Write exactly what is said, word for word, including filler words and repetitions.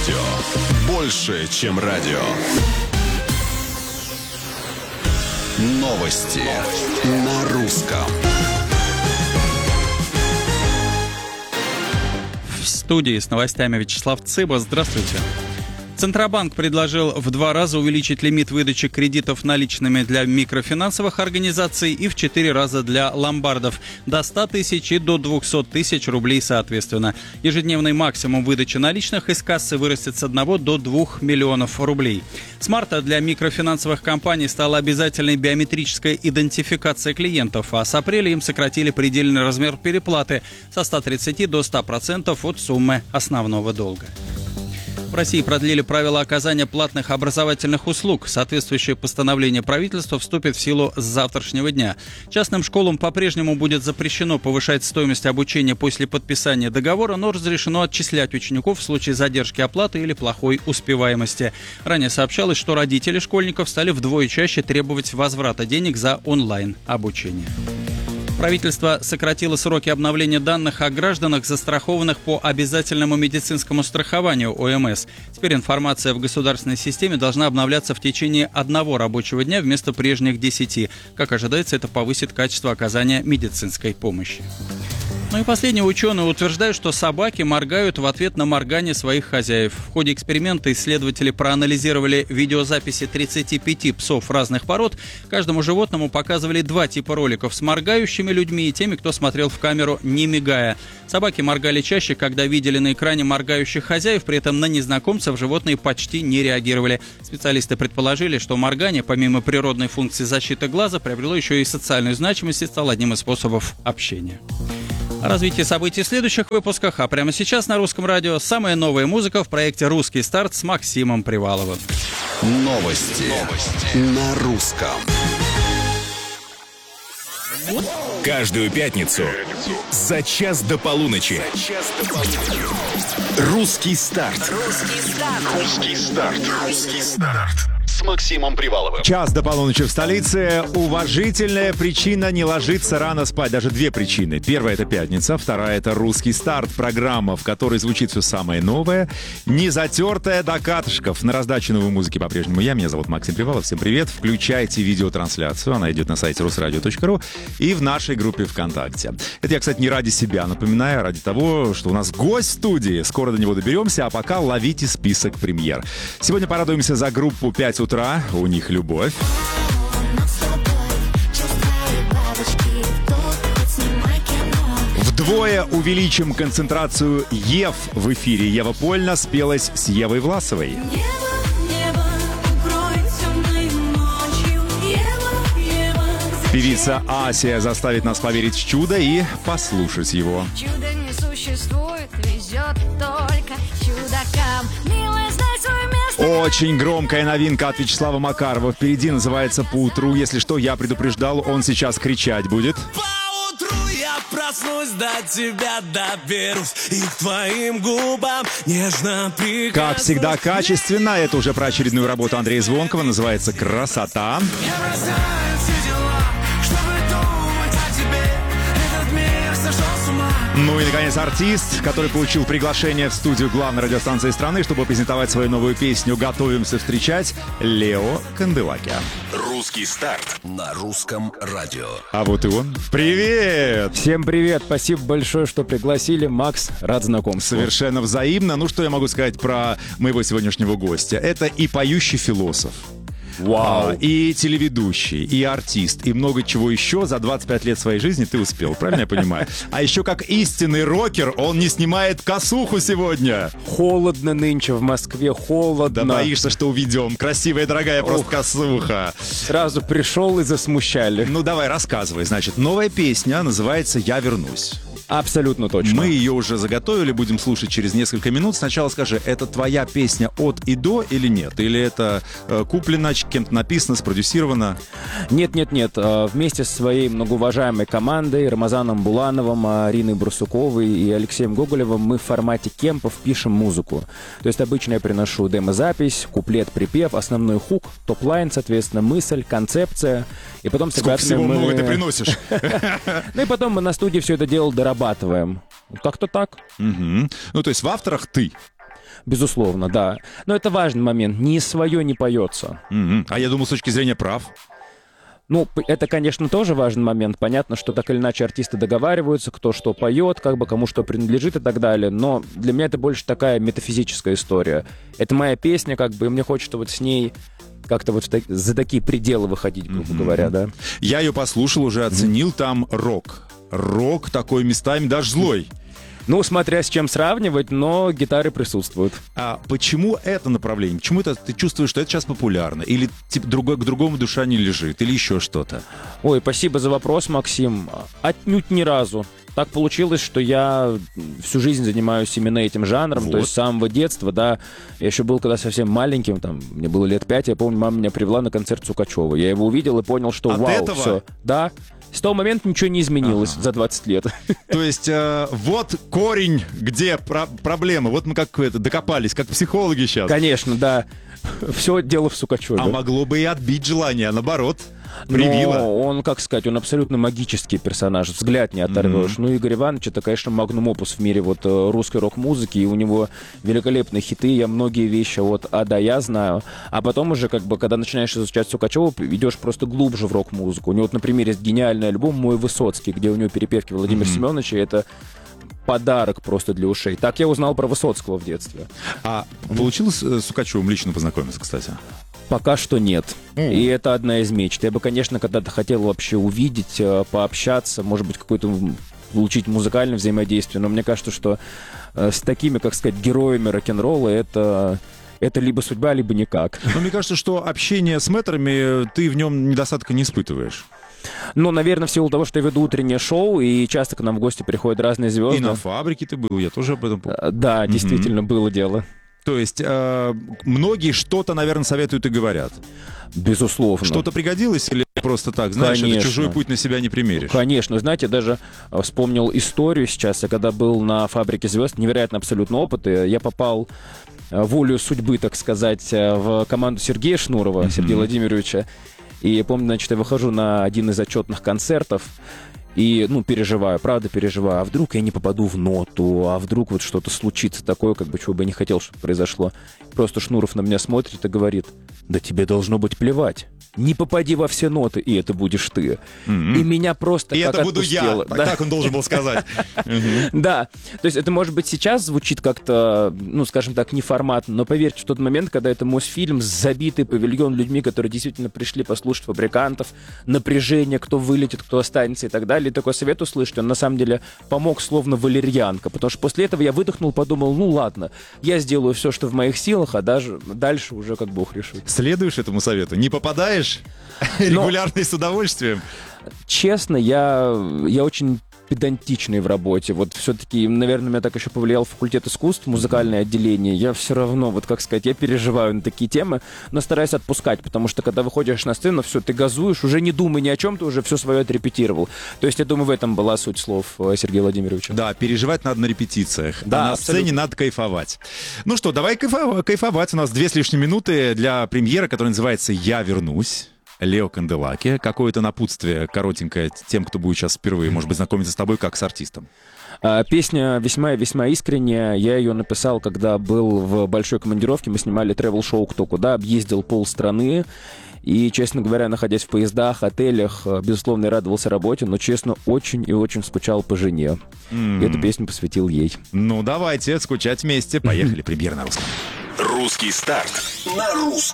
радио. Больше, чем радио. Новости на русском. В студии с новостями Вячеслав Цыба. Здравствуйте. Центробанк предложил в два раза увеличить лимит выдачи кредитов наличными для микрофинансовых организаций и в четыре раза для ломбардов. До ста тысяч и до двухсот тысяч рублей соответственно. Ежедневный максимум выдачи наличных из кассы вырастет с одного до двух миллионов рублей. С марта для микрофинансовых компаний стала обязательной биометрическая идентификация клиентов, а с апреля им сократили предельный размер переплаты со ста тридцати до ста процентов от суммы основного долга. В России продлили правила оказания платных образовательных услуг. Соответствующее постановление правительства вступит в силу с завтрашнего дня. Частным школам по-прежнему будет запрещено повышать стоимость обучения после подписания договора, но разрешено отчислять учеников в случае задержки оплаты или плохой успеваемости. Ранее сообщалось, что родители школьников стали вдвое чаще требовать возврата денег за онлайн-обучение. Правительство сократило сроки обновления данных о гражданах, застрахованных по обязательному медицинскому страхованию О Эм Эс. Теперь информация в государственной системе должна обновляться в течение одного рабочего дня вместо прежних десяти. Как ожидается, это повысит качество оказания медицинской помощи. Ну и последние ученые утверждают, что собаки моргают в ответ на моргание своих хозяев. В ходе эксперимента исследователи проанализировали видеозаписи тридцати пяти псов разных пород. Каждому животному показывали два типа роликов с моргающими людьми и теми, кто смотрел в камеру, не мигая. Собаки моргали чаще, когда видели на экране моргающих хозяев, при этом на незнакомцев животные почти не реагировали. Специалисты предположили, что моргание, помимо природной функции защиты глаза, приобрело еще и социальную значимость и стало одним из способов общения. О развитии событий в следующих выпусках, а прямо сейчас на Русском радио самая новая музыка в проекте «Русский старт» с Максимом Приваловым. Новости, Новости. на русском. Каждую пятницу за час до полуночи. «Русский старт». «Русский старт». «Русский старт». «Русский старт». С Максимом Приваловым. Час до полуночи в столице. Уважительная причина не ложиться рано спать. Даже две причины. Первая — это пятница. Вторая — это «Русский старт». Программа, в которой звучит все самое новое. Не затертая до катышков. На раздаче новой музыки по-прежнему я. Меня зовут Максим Привалов. Всем привет. Включайте видеотрансляцию. Она идет на сайте русрадио точка ру и в нашей группе ВКонтакте. Это я, кстати, не ради себя напоминаю, а ради того, что у нас гость в студии. Скоро до него доберемся, а пока ловите список премьер. Сегодня порадуемся за группу «пять утра». У них любовь. Вдвое увеличим концентрацию Ев в эфире. Ева Польна спелась с Евой Власовой. Певица Асия заставит нас поверить в чудо и послушать его. Чудо не существует, везет только чудакам. Милая, знай свое место. Очень громкая новинка от Вячеслава Макарова. Впереди, называется «Поутру». Если что, я предупреждал, он сейчас кричать будет. Поутру я проснусь, до тебя доберусь и к твоим губам нежно прикоснусь. Как всегда, качественно. Это уже про очередную работу Андрея Звонкова. Называется «Красота». Я бросаю все дела, чтобы думать о тебе. Этот мир сошел с ума. Ну и, наконец, артист, который получил приглашение в студию главной радиостанции страны, чтобы презентовать свою новую песню «Готовимся встречать», Лео Канделакиа. «Русский старт» на Русском радио. А вот и он. Привет! Всем привет! Спасибо большое, что пригласили. Макс, рад знакомству. Совершенно взаимно. Ну, что я могу сказать про моего сегодняшнего гостя? Это и поющий философ. Вау. А, и телеведущий, и артист, и много чего еще за двадцать пять лет своей жизни ты успел, правильно я понимаю? А еще как истинный рокер, он не снимает косуху сегодня. Холодно нынче в Москве, холодно. Да боишься, что уведем. Красивая, дорогая, просто Ух. косуха. Сразу пришел и засмущали. Ну давай, рассказывай. Значит, новая песня называется «Я вернусь». Абсолютно точно. Мы ее уже заготовили, будем слушать через несколько минут. Сначала скажи, это твоя песня от и до или нет? Или это э, куплено, кем-то написано, спродюсировано? Нет-нет-нет. э, Вместе со своей многоуважаемой командой Рамазаном Булановым, Ариной Барсуковой и Алексеем Гоголевым мы в формате кемпов пишем музыку. То есть обычно я приношу демозапись, куплет, припев, основной хук, топ-лайн, соответственно, мысль, концепция. И потом с Сколько всего мы... много ты приносишь? Ну и потом мы на студии все это дело дорабатываем. Так-то так. Ну, то есть в авторах ты? Безусловно, да. Но это важный момент. Ни свое не поется. Мгм. А я думал, с точки зрения прав. Ну, п- это, конечно, тоже важный момент. Понятно, что так или иначе артисты договариваются, кто что поет, как бы кому что принадлежит и так далее. Но для меня это больше такая метафизическая история. Это моя песня, как бы, и мне хочется вот с ней как-то вот в так- за такие пределы выходить, грубо говоря, да. Я ее послушал, уже оценил, там рок. Рок такой местами даже злой. Ну, смотря с чем сравнивать, но гитары присутствуют. А почему это направление? Почему это ты чувствуешь, что это сейчас популярно? Или типа, другой, к другому душа не лежит? Или еще что-то? Ой, спасибо за вопрос, Максим. Отнюдь ни разу. Так получилось, что я всю жизнь занимаюсь именно этим жанром, Вот. то есть с самого детства, да. Я еще был когда совсем маленьким, там, мне было лет пять, я помню, мама меня привела на концерт Сукачева. Я его увидел и понял, что От вау, этого? все. Да. С того момента ничего не изменилось за двадцать лет. То есть э, вот корень, где про- проблема. Вот мы как это докопались, как психологи сейчас. Конечно, да. Все дело в Сукачеве. А могло бы и отбить желание, а наоборот, привило. Но он, как сказать, он абсолютно магический персонаж, взгляд не оторвешь. Ну, Игорь Иванович, это, конечно, магнум опус в мире вот э, русской рок-музыки, и у него великолепные хиты, я многие вещи от А до Я знаю. А потом уже, как бы, когда начинаешь изучать Сукачева, идешь просто глубже в рок-музыку. У него, вот, например, есть гениальный альбом «Мой Высоцкий», где у него перепевки Владимира Семеновича, это подарок просто для ушей. Так я узнал про Высоцкого в детстве. А получилось э, с Сукачевым лично познакомиться, кстати? Пока что нет. Mm. И это одна из мечт. Я бы, конечно, когда-то хотел вообще увидеть, э, пообщаться, может быть, какой-то м, получить музыкальное взаимодействие. Но мне кажется, что э, с такими, как сказать, героями рок-н-ролла это... Это либо судьба, либо никак. Но мне кажется, что общение с мэтрами, ты в нем недостатка не испытываешь. Ну, наверное, в силу того, что я веду утреннее шоу, и часто к нам в гости приходят разные звезды. И на фабрике ты был, я тоже об этом помню. Э, Да, действительно, было дело. То есть э, многие что-то, наверное, советуют и говорят. Безусловно. Что-то пригодилось или просто так, знаешь, это Конечно. чужой путь на себя не примеришь? Конечно, знаете, даже э, вспомнил историю сейчас, я когда был на «Фабрике звезд», невероятно абсолютно опыт, и я попал э, волею судьбы, так сказать, э, в команду Сергея Шнурова, Мгм. Сергея Владимировича, и я помню, значит, я выхожу на один из отчетных концертов, и, ну, переживаю, правда переживаю, а вдруг я не попаду в ноту, а вдруг вот что-то случится такое, как бы, чего бы я не хотел, чтобы произошло. Просто Шнуров на меня смотрит и говорит: да тебе должно быть плевать. Не попади во все ноты, и это будешь ты. Мгм. И меня просто И как это буду я. отпустило. Так, Да. так он должен был сказать. Мгм. Да, то есть это, может быть, сейчас звучит как-то, ну, скажем так, неформатно, но поверьте, в тот момент, когда это Мосфильм, забитый павильон людьми, которые действительно пришли послушать «Фабрикантов», напряжение, кто вылетит, кто останется и так далее, и такой совет услышать, он на самом деле помог словно валерьянка, потому что после этого я выдохнул, подумал, ну ладно, я сделаю все, что в моих силах, а даже дальше уже как Бог решит. Следуешь этому совету? Не попадаешь? Регулярно и с удовольствием? Честно, я, я очень педантичный в работе. Вот все-таки, наверное, меня так еще повлиял факультет искусств, музыкальное отделение. Я все равно, вот как сказать, я переживаю на такие темы, но стараюсь отпускать, потому что когда выходишь на сцену, все, ты газуешь, уже не думай ни о чем, ты уже все свое отрепетировал. То есть, я думаю, в этом была суть слов э, Сергея Владимировича. Да, переживать надо на репетициях. Да, а на абсолютно. сцене надо кайфовать. Ну что, давай кайфо- кайфовать. У нас две с лишним минуты для премьеры, которая называется «Я вернусь». Лео Канделаки. Какое-то напутствие коротенькое тем, кто будет сейчас впервые, может быть, знакомиться с тобой как с артистом. А, Песня весьма и весьма искренняя. Я ее написал, когда был в большой командировке. Мы снимали тревел-шоу «Кто куда», объездил полстраны. И, честно говоря, находясь в поездах, отелях, безусловно, я радовался работе, но, честно, очень и очень скучал по жене. М. И эту песню посвятил ей. Ну, давайте скучать вместе. Поехали. Премьера на русском. Русский старт на русском.